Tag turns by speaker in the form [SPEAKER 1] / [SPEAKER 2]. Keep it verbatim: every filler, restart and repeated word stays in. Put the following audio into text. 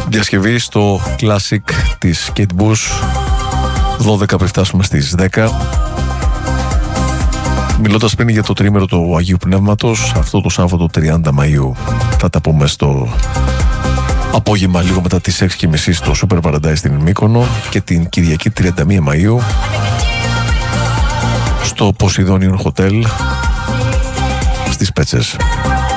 [SPEAKER 1] διασκευή στο Classic της Kate Bush, δώδεκα πριν φτάσουμε στις δέκα. Μιλώντας πριν για το τρίμερο του Αγίου Πνεύματος, αυτό το Σάββατο τριάντα Μαΐου θα τα πούμε στο απόγευμα λίγο μετά τις έξι και μισή στο Super Paradise στην Μύκονο, και την Κυριακή τριάντα μία Μαΐου στο Poseidonian Hotel στις Πέτσες.